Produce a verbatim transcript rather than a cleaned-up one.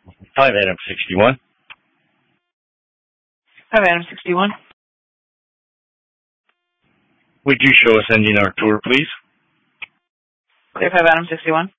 Hi, Adam sixty-one. Hi, Adam sixty-one. Would you show us ending our tour, please? Clear five, Adam sixty-one.